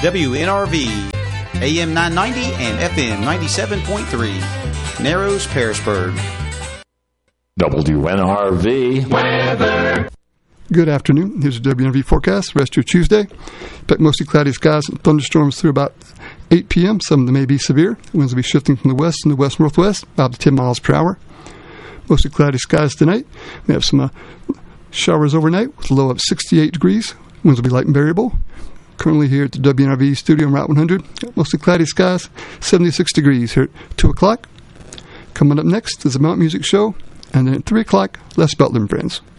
WNRV, AM 990 and FM 97.3, Narrows, Pearisburg. WNRV weather. Good afternoon. Here's your WNRV forecast. Rest of your Tuesday. Expect mostly cloudy skies and thunderstorms through about 8 p.m. Some of them may be severe. Winds will be shifting from the west and the west-northwest, about 10 miles per hour. Mostly cloudy skies tonight. We have some showers overnight with a low of 68 degrees. Winds will be light and variable. Currently here at the WNRV studio on Route 100. Mostly cloudy skies, 76 degrees here at 2 o'clock. Coming up next is the Mount Music Show. And then at 3 o'clock, Les Butler and Friends.